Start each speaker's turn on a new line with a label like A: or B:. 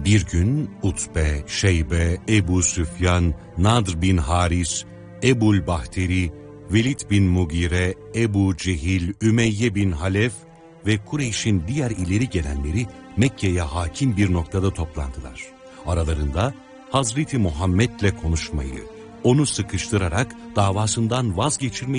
A: Bir gün Utbe, Şeybe, Ebu Süfyan, Nadr bin Haris, Ebul Bahteri, Velid bin Mugire, Ebu Cehil, Ümeyye bin Halef ve Kureyş'in diğer ileri gelenleri Mekke'ye hakim bir noktada toplandılar. Aralarında Hazreti Muhammed'le konuşmayı, onu sıkıştırarak davasından vazgeçirmeyi